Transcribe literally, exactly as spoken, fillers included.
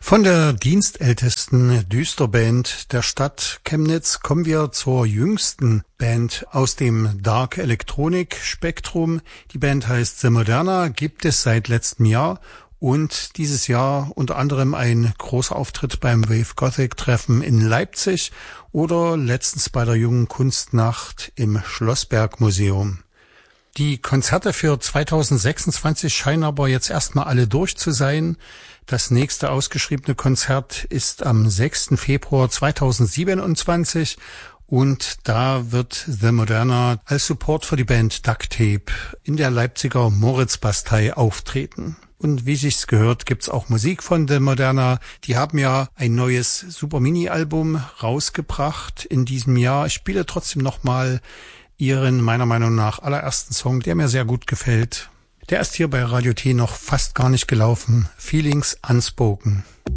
Von der dienstältesten Düsterband der Stadt Chemnitz kommen wir zur jüngsten Band aus dem Dark Electronic Spektrum. Die Band heißt The Moderna, gibt es seit letztem Jahr und dieses Jahr unter anderem ein großer Auftritt beim Wave Gothic Treffen in Leipzig oder letztens bei der Jungen Kunstnacht im Schlossberg Museum. Die Konzerte für zweitausendsechsundzwanzig scheinen aber jetzt erstmal alle durch zu sein. Das nächste ausgeschriebene Konzert ist am sechsten Februar zweitausendsiebenundzwanzig und da wird The Moderna als Support für die Band Duct Tape in der Leipziger Moritzbastei auftreten. Und wie sich's gehört, gibt's auch Musik von The Moderna. Die haben ja ein neues Super-Mini-Album rausgebracht in diesem Jahr. Ich spiele trotzdem nochmal ihren, meiner Meinung nach, allerersten Song, der mir sehr gut gefällt. Der ist hier bei Radio T noch fast gar nicht gelaufen. Feelings Unspoken.